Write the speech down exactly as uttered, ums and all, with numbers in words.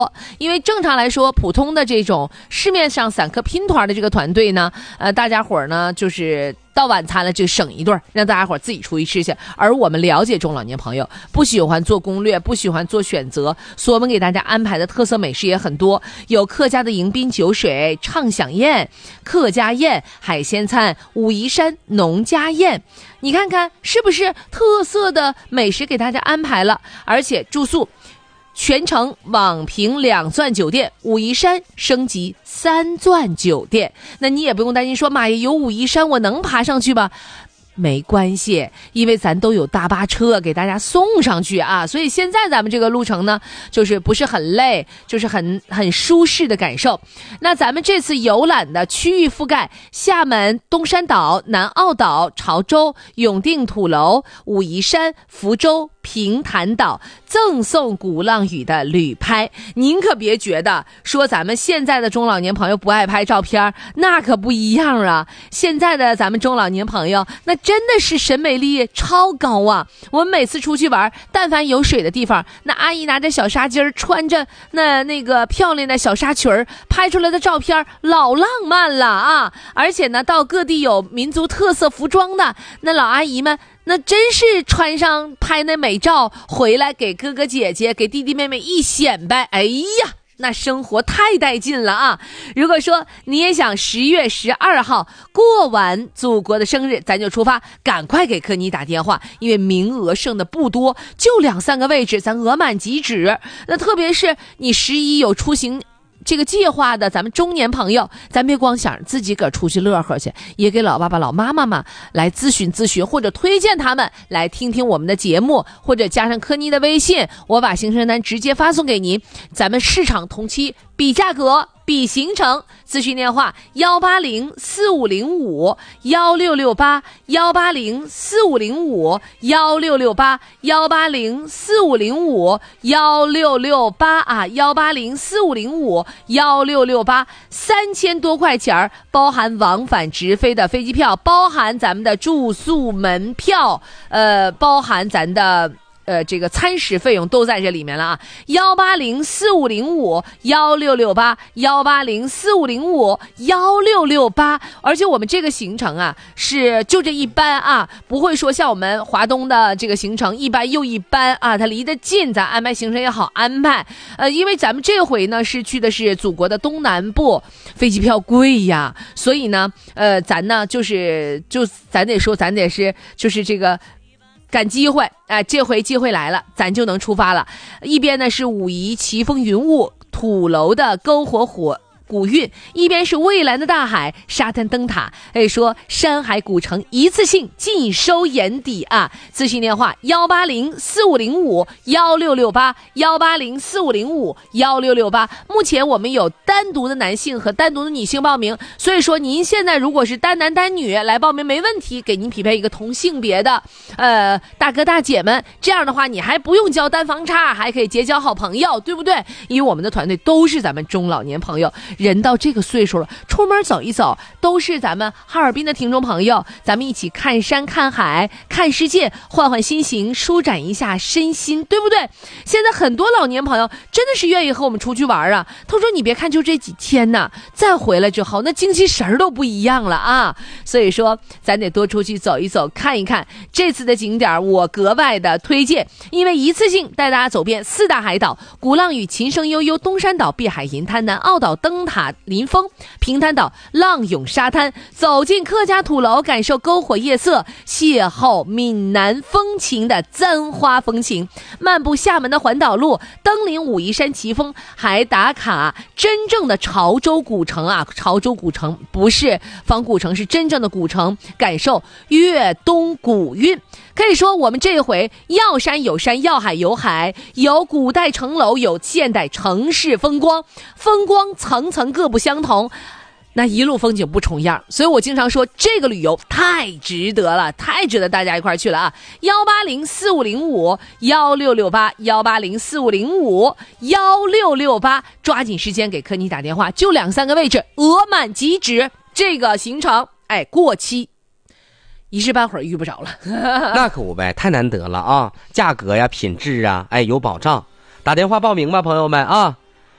因为正常来说，普通的这种市面上散客拼团的这个团队呢，呃，大家伙儿呢就是到晚餐了就省一顿，让大家伙儿自己出去吃去。而我们了解中老年朋友，不喜欢做攻略，不喜欢做选择，所以我们给大家安排的特色美食也很多，有客家的迎宾酒水、畅享宴、客家宴、海鲜餐、武夷山农家宴。你看看是不是特色的美食给大家安排了？而且住宿全程网评两钻酒店，武夷山升级三钻酒店。那你也不用担心说，妈呀，有武夷山我能爬上去吧？没关系，因为咱都有大巴车给大家送上去啊，所以现在咱们这个路程呢，就是不是很累，就是很很舒适的感受。那咱们这次游览的区域覆盖厦门、东山岛、南澳岛、潮州、永定土楼、武夷山、福州、平潭岛，赠送鼓浪屿的旅拍。您可别觉得说咱们现在的中老年朋友不爱拍照片，那可不一样啊。现在的咱们中老年朋友那真的是审美力超高啊！我们每次出去玩，但凡有水的地方，那阿姨拿着小纱巾，穿着那那个漂亮的小纱裙儿，拍出来的照片老浪漫了啊！而且呢，到各地有民族特色服装的那老阿姨们，那真是穿上拍那美照回来，给哥哥姐姐给弟弟妹妹一显摆，哎呀，那生活太带劲了啊！如果说你也想十月十二号过完祖国的生日，咱就出发，赶快给科尼打电话，因为名额剩的不多，就两三个位置，咱额满即止。那特别是你十一有出行这个计划的咱们中年朋友，咱别光想自己个出去乐呵去，也给老爸爸老妈妈们来咨询咨询，或者推荐他们来听听我们的节目，或者加上科尼的微信，我把行程单直接发送给您。咱们市场同期比价格比行程，咨询电话幺八零四五零五幺六六八幺八零四五零五幺六六八幺八零四五零五幺六六八啊，幺八零四五零五幺六六八，三千多块钱包含往返直飞的飞机票，包含咱们的住宿门票，呃，包含咱的。呃，这个餐食费用都在这里面了啊！幺八零四五零五幺六六八，幺八零四五零五幺六六八。而且我们这个行程啊，是就这一班啊，不会说像我们华东的这个行程一班又一班啊，它离得近，咱安排行程也好安排。呃，因为咱们这回呢是去的是祖国的东南部，飞机票贵呀，所以呢，呃，咱呢就是就咱得说，咱得是就是这个。赶机会，哎、呃，这回机会来了，咱就能出发了。一边呢是武夷奇峰云雾、土楼的篝火火古韵，一边是蔚蓝的大海、沙滩灯塔，可以说山海古城一次性尽收眼底啊！咨询电话幺八零四五零五幺六六八幺八零四五零五幺六六八。目前我们有单独的男性和单独的女性报名，所以说您现在如果是单男单女来报名没问题，给您匹配一个同性别的呃大哥大姐们，这样的话你还不用交单房差，还可以结交好朋友，对不对？因为我们的团队都是咱们中老年朋友。人到这个岁数了，出门走一走，都是咱们哈尔滨的听众朋友，咱们一起看山看海看世界，换换心情，舒展一下身心，对不对？现在很多老年朋友真的是愿意和我们出去玩啊，他说你别看就这几天呢，再回来之后那精气神儿都不一样了啊。所以说咱得多出去走一走看一看。这次的景点我格外的推荐，因为一次性带大家走遍四大海岛，鼓浪屿、琴声悠悠、东山岛、碧海银滩、南澳岛、灯塔临风、平潭岛浪涌沙滩，走进客家土楼，感受篝火夜色，邂逅闽南风情的簪花风情，漫步厦门的环岛路，登临武夷山奇峰，还打卡真正的潮州古城啊！潮州古城不是仿古城，是真正的古城，感受粤东古韵。可以说我们这回要山有山，要海有海，有古代城楼，有现代城市风光，风光层层各不相同，那一路风景不重样，所以我经常说这个旅游太值得了，太值得大家一块去了啊！幺八零四五零五幺六六八幺八零四五零五幺六六八，抓紧时间给科尼打电话，就两三个位置，额满即止。这个行程哎过期一时半会儿遇不着了。 那可不呗，太难得了啊！价格呀品质啊哎有保障，打电话报名吧朋友们啊。